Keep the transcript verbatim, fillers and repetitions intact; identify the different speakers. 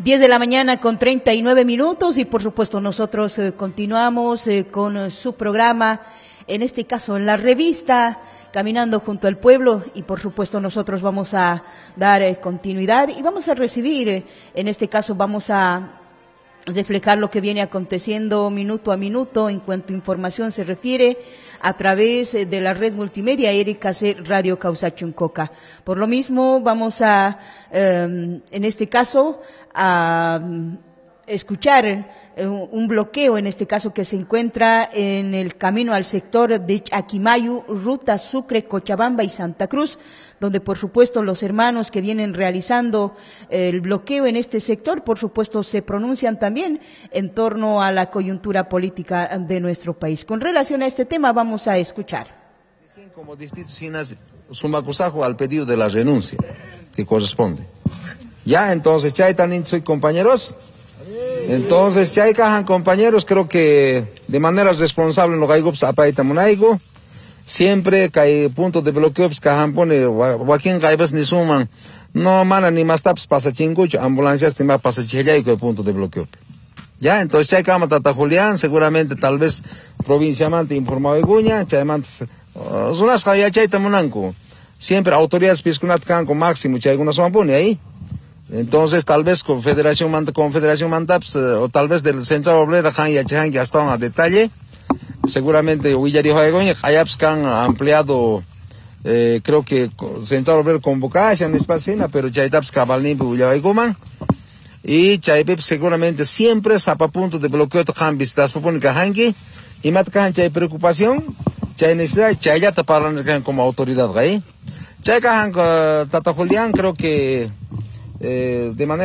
Speaker 1: diez de la mañana con treinta y nueve minutos y por supuesto nosotros eh, continuamos eh, con eh, su programa, en este caso en la revista Caminando junto al Pueblo, y por supuesto nosotros vamos a dar eh, continuidad y vamos a recibir, eh, en este caso vamos a reflejar lo que viene aconteciendo minuto a minuto en cuanto a información se refiere a través de la red multimedia Erika C Radio Causachuncoca. Por lo mismo vamos a, eh, en este caso, a escuchar un bloqueo, en este caso que se encuentra en el camino al sector de Aquimayu, ruta Sucre, Cochabamba y Santa Cruz, donde por supuesto los hermanos que vienen realizando el bloqueo en este sector, por supuesto se pronuncian también en torno a la coyuntura política de nuestro país. Con relación a este tema vamos a escuchar.
Speaker 2: Como distritos sumacusajo al pedido de la renuncia que corresponde. Ya, entonces, Chaitan soy compañeros. Entonces, Chaicajan compañeros, creo que de manera responsable no caigo apaita munaigo. Siempre que hay puntos de bloqueo, pues cajan pone, Joaquín Caibas ni suman, no mana ni más taps pasa chingucho, ambulancias ni más pasa chillaico de punto de bloqueo. Ya, entonces Chaicama Tata Julián, seguramente tal vez provincialmente informado de Guña, Chaimante, unas jaya Chaita Munanco, siempre autoridades piscunat canco máximo, Chaiguna Suampuni ahí. Entonces, tal vez Confederación Manta, Confederación Mantaps, o tal vez del Central Obrera, Han y Achahan, que hasta a detalle. Seguramente, Huillari Joegoña, Hayaps han ampliado, eh, creo que Central Obrera convocada, en espacina, pero Chaitaps Cabalni, Huillari Goman. Y Chaipep seguramente siempre zapa punto de bloqueo de Han, visitas Popónica Hangi, y Matcahan Chay preocupación, Chay necesidad, Chay ya taparan como autoridad ahí. Chay Cajan, Tata Julián, creo que, eh, de manera